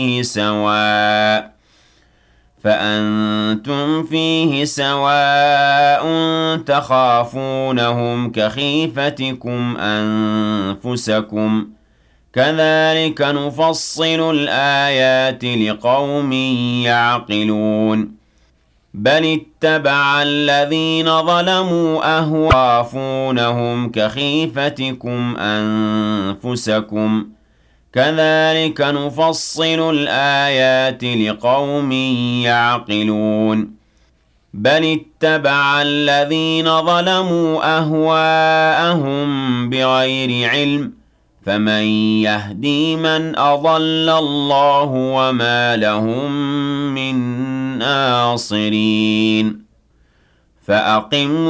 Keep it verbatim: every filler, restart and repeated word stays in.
سواء فأنتم فيه سواء تخافونهم كخيفتكم أنفسكم كذلك نفصل الآيات لقوم يعقلون بل اتبع الذين ظلموا أهواءهم كخيفتكم أنفسكم كذلك نفصل الآيات لقوم يعقلون بل اتبع الذين ظلموا أهواءهم بغير علم فمن يهدي من أضل الله وما لهم من ناصرين فأقم